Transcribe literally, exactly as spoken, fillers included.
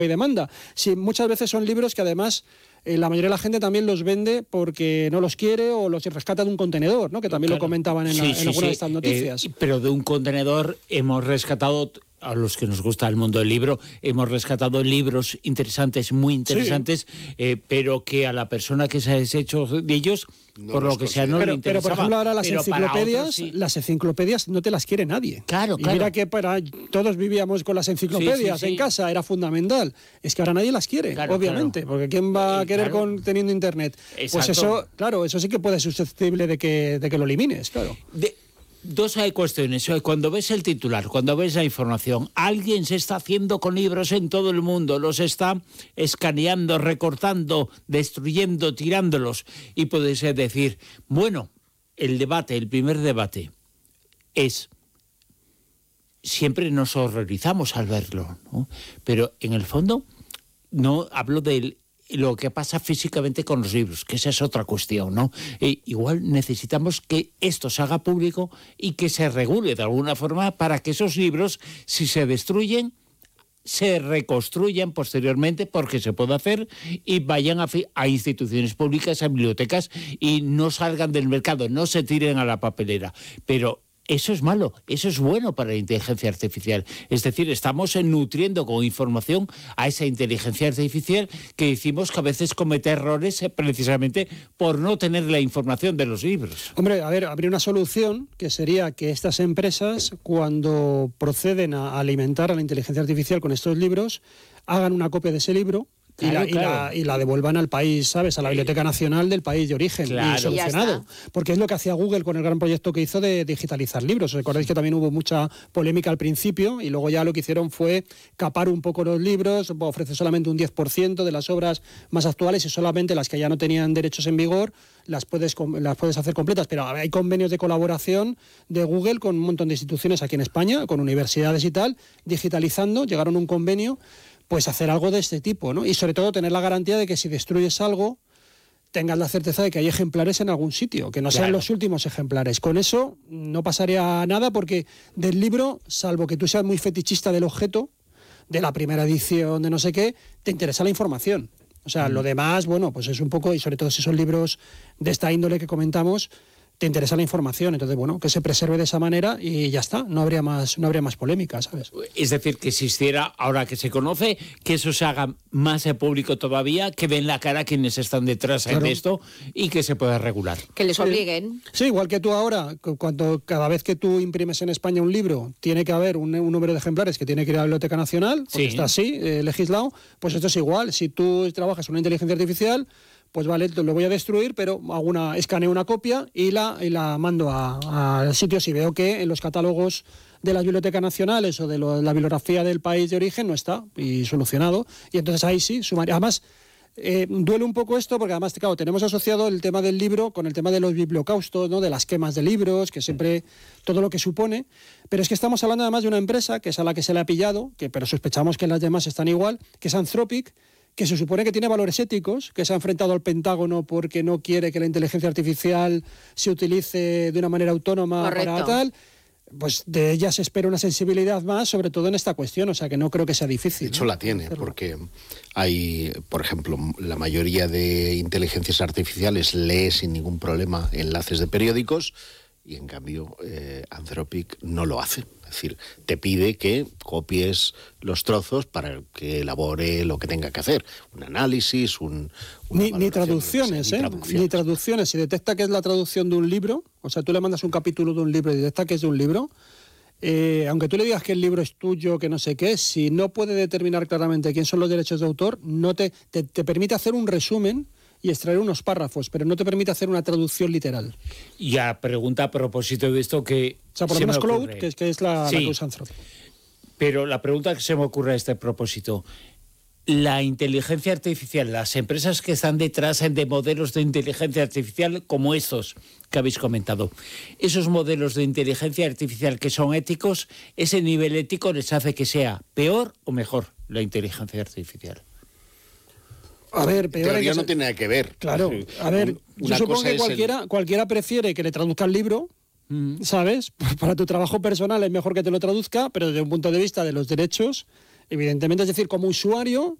y demanda. Sí, muchas veces son libros que además eh, la mayoría de la gente también los vende porque no los quiere o los rescata de un contenedor, ¿no? Que también claro. lo comentaban en, sí, la, en sí, alguna sí. de estas noticias. Eh, pero de un contenedor hemos rescatado, a los que nos gusta el mundo del libro, hemos rescatado libros interesantes, muy interesantes, sí. eh, pero que a la persona que se ha deshecho de ellos, no por lo que sea, no pero, le interesaba. Pero, por ejemplo, ahora las enciclopedias, otros, sí. las enciclopedias no te las quiere nadie. Claro, y claro. mira que para todos vivíamos con las enciclopedias sí, sí, sí. en casa, era fundamental. Es que ahora nadie las quiere, claro, obviamente, claro. porque ¿quién va a querer claro. con, teniendo internet? Exacto. Pues eso, claro, eso sí que puede ser susceptible de que, de que lo elimines, claro. De... Dos hay cuestiones. Cuando ves el titular, cuando ves la información, alguien se está haciendo con libros en todo el mundo, los está escaneando, recortando, destruyendo, tirándolos. Y puedes decir, bueno, el debate, el primer debate es, siempre nos horrorizamos al verlo, ¿no? Pero en el fondo no hablo del lo que pasa físicamente con los libros, que esa es otra cuestión, ¿no? E igual necesitamos que esto se haga público y que se regule de alguna forma para que esos libros, si se destruyen, se reconstruyan posteriormente, porque se puede hacer, y vayan a, a instituciones públicas, a bibliotecas, y no salgan del mercado, no se tiren a la papelera. Pero eso es malo, eso es bueno para la inteligencia artificial. Es decir, estamos nutriendo con información a esa inteligencia artificial que decimos que a veces comete errores precisamente por no tener la información de los libros. Hombre, a ver, habría una solución que sería que estas empresas, cuando proceden a alimentar a la inteligencia artificial con estos libros, hagan una copia de ese libro, Claro, y, la, claro. y, la, y la devuelvan al país, ¿sabes? A la Biblioteca Nacional del país de origen. Claro. Y solucionado. Porque es lo que hacía Google con el gran proyecto que hizo de digitalizar libros. ¿Os acordáis que también hubo mucha polémica al principio? Y luego ya lo que hicieron fue capar un poco los libros, ofrecer solamente un diez por ciento de las obras más actuales y solamente las que ya no tenían derechos en vigor las puedes, las puedes hacer completas. Pero hay convenios de colaboración de Google con un montón de instituciones aquí en España, con universidades y tal, digitalizando. Llegaron a un convenio, pues hacer algo de este tipo, ¿no? Y sobre todo tener la garantía de que si destruyes algo, tengas la certeza de que hay ejemplares en algún sitio, que no claro. sean los últimos ejemplares. Con eso no pasaría nada, porque del libro, salvo que tú seas muy fetichista del objeto, de la primera edición, de no sé qué, te interesa la información. O sea, mm. lo demás, bueno, pues es un poco, y sobre todo si son libros de esta índole que comentamos, te interesa la información, entonces bueno, que se preserve de esa manera y ya está, no habría más, no habría más polémica, ¿sabes? Es decir, que existiera, ahora que se conoce, que eso se haga más público todavía, que den la cara a quienes están detrás claro. de esto y que se pueda regular. Que les obliguen. Sí, igual que tú ahora, cuando cada vez que tú imprimes en España un libro, tiene que haber un, un número de ejemplares que tiene que ir a la Biblioteca Nacional, porque sí. está así, eh, legislado, pues esto es igual. Si tú trabajas en una inteligencia artificial, pues vale, lo voy a destruir, pero hago una, escaneo una copia y la, y la mando al sitio si veo que en los catálogos de las bibliotecas nacionales o de lo, la bibliografía del país de origen no está, y solucionado. Y entonces ahí sí, sumaría. Además, eh, duele un poco esto, porque además, claro, tenemos asociado el tema del libro con el tema de los bibliocaustos, ¿no? De las quemas de libros, que siempre, todo lo que supone. Pero es que estamos hablando además de una empresa, que es a la que se le ha pillado, que pero sospechamos que las demás están igual, que es Anthropic, que se supone que tiene valores éticos, que se ha enfrentado al Pentágono porque no quiere que la inteligencia artificial se utilice de una manera autónoma Correcto. Para tal, pues de ella se espera una sensibilidad más, sobre todo en esta cuestión, o sea que no creo que sea difícil. De hecho, ¿no? la tiene, porque hay, por ejemplo, la mayoría de inteligencias artificiales lee sin ningún problema enlaces de periódicos, y en cambio eh, Anthropic no lo hace. Es decir, te pide que copies los trozos para que elabore lo que tenga que hacer. Un análisis, un... Ni, ni traducciones, sea, ¿eh? Ni traducciones. Ni traducciones. Si detecta que es la traducción de un libro, o sea, tú le mandas un capítulo de un libro y detecta que es de un libro, eh, aunque tú le digas que el libro es tuyo, que no sé qué, si no puede determinar claramente quién son los derechos de autor, no te, te, te permite hacer un resumen y extraer unos párrafos, pero no te permite hacer una traducción literal. Y a pregunta a propósito de esto que... O sea, por lo menos Cloud, que es, que es la, sí, la que usa Anthropic. Pero la pregunta que se me ocurre a este propósito, la inteligencia artificial, las empresas que están detrás de modelos de inteligencia artificial como estos que habéis comentado, esos modelos de inteligencia artificial que son éticos, ¿ese nivel ético les hace que sea peor o mejor la inteligencia artificial? A ver, peor teoría no tiene nada que ver. Claro, a ver, yo supongo que cualquiera, el... cualquiera prefiere que le traduzca el libro, ¿sabes? Para tu trabajo personal es mejor que te lo traduzca, pero desde un punto de vista de los derechos, Evidentemente, es decir, como usuario,